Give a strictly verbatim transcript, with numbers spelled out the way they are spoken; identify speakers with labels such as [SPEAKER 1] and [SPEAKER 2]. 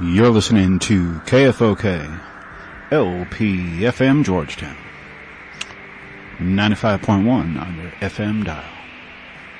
[SPEAKER 1] You're listening to K F O K, L P F M Georgetown, ninety-five point one on your F M dial.